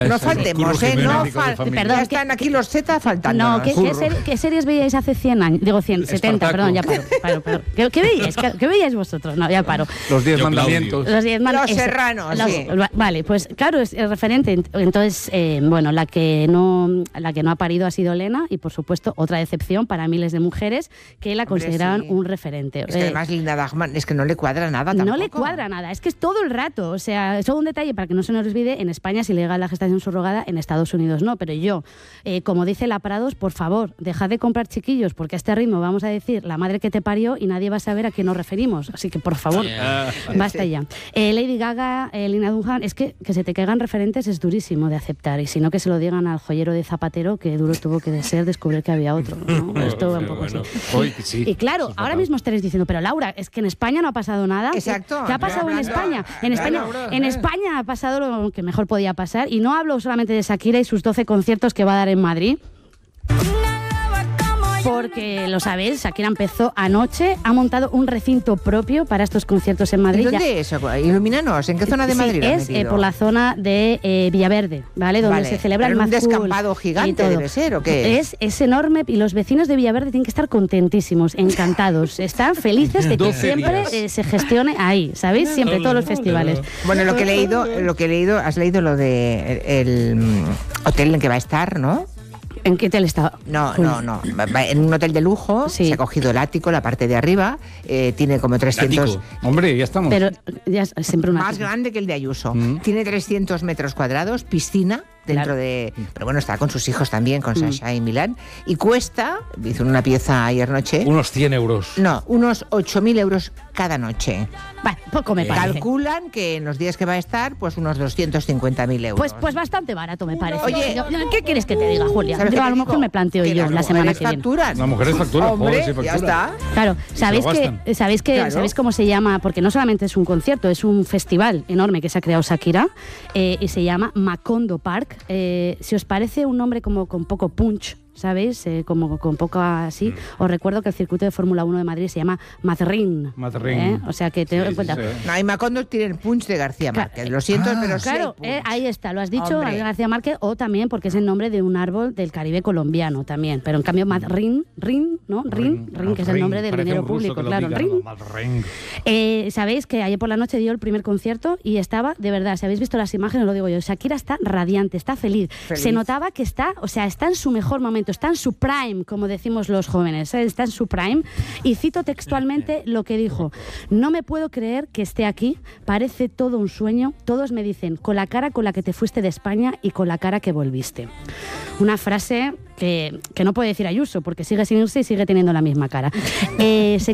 No faltemos, No Perdón, ya están aquí los Z faltando. No, ¿qué series veíais hace 100 años? Digo 70, Espartaco. perdón, ya paro. ¿Qué veíais? ¿Qué veíais vosotros? No, ya paro. Los 10 mandamientos. Los Serranos, sí. Vale, pues claro, es referente. Entonces, bueno, la que no ha parido ha sido Lena y, por supuesto, otra decepción para miles de mujeres que la consideraban un referente. Es que además Linda Dagman, es que no le cuadra nada tampoco. No le cuadra nada, es que es todo el rato. O sea, solo un detalle para que no se nos olvide, en España es ilegal la gestación subrogada, en Estados Unidos no, pero yo, como dice la Prados, por favor, dejad de comprar chiquillos, porque a este ritmo vamos a decir la madre que te parió y nadie va a saber a quién nos referimos. Así que, por favor, basta ya. Lady Gaga, Lina Dunham, es que se te caigan referentes es durísimo de aceptar, y si no que se lo digan al joyero de Zapatero, que duro tuvo que ser descubrir que había otro, ¿no? Esto un poco así. Sí. Y claro, ahora mismo estaréis diciendo, pero Laura, es que en España no ha pasado nada. Exacto. ¿Qué ha pasado en España? En España ha pasado lo que mejor podía pasar, y no hablo solamente de Shakira y sus 12 conciertos que va a dar en Madrid. Porque lo sabéis, Shakira empezó anoche, ha montado un recinto propio para estos conciertos en Madrid. ¿Y dónde es? Ilumínanos, ¿en qué zona de Madrid? Es por la zona de Villaverde, ¿vale? Donde se celebra el Mad Cool. ¿Un descampado gigante debe ser o qué? Es enorme, y los vecinos de Villaverde tienen que estar contentísimos, encantados, están felices de que siempre se gestione ahí, ¿sabéis? Siempre, todos los festivales. Bueno, lo que he leído, has leído lo de el hotel en que va a estar, ¿no? ¿En qué hotel está? No. Va en un hotel de lujo, se ha cogido el ático, la parte de arriba, tiene como 300... Hombre, ya estamos. Pero ya siempre más grande que el de Ayuso. Tiene 300 metros cuadrados, piscina dentro de... Pero bueno, está con sus hijos también, con Sasha y Milán. Y cuesta, hizo una pieza ayer noche... Unos 100 euros. No, unos 8.000 euros cada noche. Vale, poco me parece. Calculan que en los días que va a estar, pues unos 250.000 euros. Pues bastante barato me parece. Oye, ¿qué quieres que te diga, Julia? Yo a lo mejor me planteo yo la semana que viene. Las mujeres facturan. Hombre, sí, ya está. Claro, ¿sabéis cómo se llama? Porque no solamente es un concierto, es un festival enorme que se ha creado Shakira, y se llama Macondo Park. Si os parece un nombre como con poco punch, ¿sabéis? Como con poco así. Os recuerdo que el circuito de Fórmula 1 de Madrid se llama Madrid. O sea que tened en cuenta. No, y Macondo tiene el punch de García Márquez. Lo siento, pero sí. Claro, ahí está, lo has dicho, García Márquez, o también porque es el nombre de un árbol del Caribe colombiano también. Pero en cambio, Rin, que es el nombre del dinero público, claro. Sabéis que ayer por la noche dio el primer concierto y estaba, de verdad, si habéis visto las imágenes, lo digo yo, Shakira está radiante, está feliz. Se notaba que está en su mejor momento. Está en su prime, como decimos los jóvenes, está en su prime. Y cito textualmente lo que dijo: no me puedo creer que esté aquí, parece todo un sueño, todos me dicen, con la cara con la que te fuiste de España y con la cara que volviste. Una frase que no puede decir Ayuso, porque sigue sin irse y sigue teniendo la misma cara. Se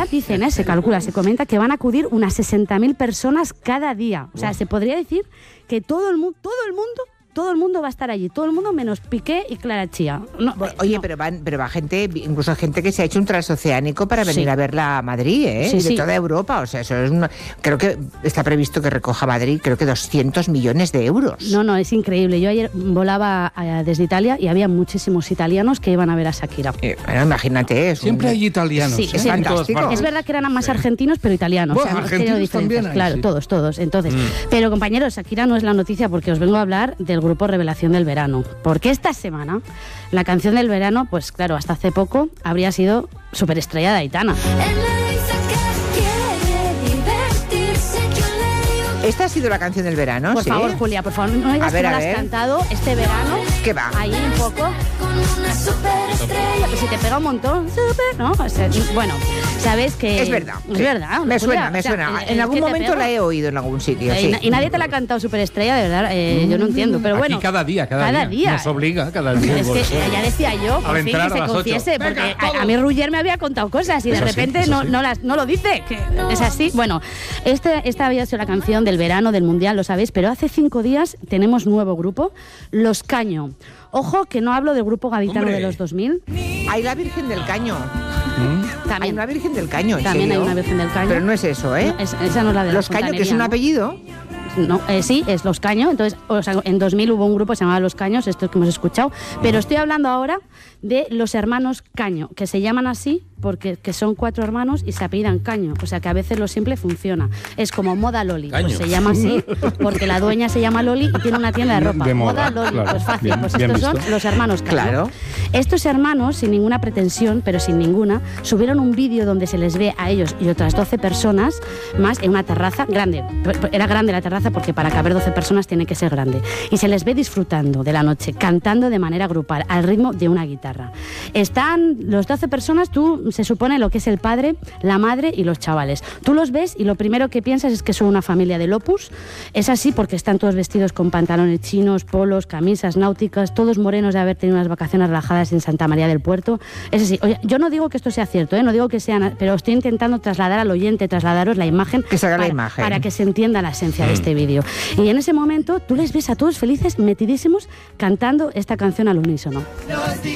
comenta que van a acudir unas 60.000 personas cada día. O sea, se podría decir que todo el mundo va a estar allí, todo el mundo menos Piqué y Clara Chía. Pero va gente, incluso gente que se ha hecho un transoceánico para venir a verla a Madrid, de toda Europa. O sea, eso es creo que está previsto que recoja Madrid, creo que 200 millones de euros. No, es increíble. Yo ayer volaba desde Italia y había muchísimos italianos que iban a ver a Shakira. Bueno, imagínate. Siempre hay italianos. Sí, es fantástico. Es verdad que eran más argentinos, pero italianos. Bueno, argentinos también hay, claro, todos. Entonces, pero compañeros, Shakira no es la noticia, porque os vengo a hablar del grupo Revelación del Verano. Porque esta semana la canción del verano, pues claro, hasta hace poco habría sido superestrella de Aitana. ¿Esta ha sido la canción del verano? Por favor, Julia, por favor, no digas que no la has cantado este verano. ¿Qué va? Ahí un poco. Pues si te pega un montón, ¿no? O sea, bueno, sabes que... Es verdad. Es verdad. Me suena. En algún momento la he oído en algún sitio. Y nadie te la ha cantado superestrella, de verdad. Yo no entiendo, pero bueno. Aquí cada día. Nos obliga cada día. Es que ya decía yo, por fin, que se confiese, porque a mí Ruller me había contado cosas y de repente no lo dice. Que es así. Bueno, esta había sido la canción del verano, del mundial, lo sabéis, pero hace 5 días tenemos nuevo grupo, Los Caño. Ojo, que no hablo del grupo gaditano de los 2000. Hay la Virgen del Caño. También. Hay una Virgen del Caño. También hay una Virgen del Caño. Pero no es eso, ¿eh? No, esa no es la de Los Caño, que es un apellido. No, sí, es Los Caño. Entonces, en 2000 hubo un grupo que se llamaba Los Caños, esto que hemos escuchado. Pero estoy hablando ahora de los hermanos Caño, que se llaman así porque que son 4 hermanos y se apellidan Caño, o sea que a veces lo simple funciona. Es como Moda Loli, pues se llama así porque la dueña se llama Loli y tiene una tienda de ropa. De moda Loli, claro. pues fácil, Bien, pues bien estos visto. son los hermanos Caño. Claro. Estos hermanos, sin ninguna pretensión, pero sin ninguna, subieron un vídeo donde se les ve a ellos y otras 12 personas más en una terraza grande. Era grande la terraza porque para caber 12 personas tiene que ser grande. Y se les ve disfrutando de la noche, cantando de manera grupal, al ritmo de una guitarra. Están los 12 personas, tú se supone lo que es el padre, la madre y los chavales. Tú los ves y lo primero que piensas es que son una familia del Opus. Es así porque están todos vestidos con pantalones chinos, polos, camisas náuticas, todos morenos de haber tenido unas vacaciones relajadas en Santa María del Puerto. Es así. Oye, yo no digo que esto sea cierto, no digo que sean, pero estoy intentando trasladar al oyente, trasladaros la imagen, que se haga la imagen, para que se entienda la esencia de este vídeo. Y en ese momento tú les ves a todos felices, metidísimos, cantando esta canción al unísono.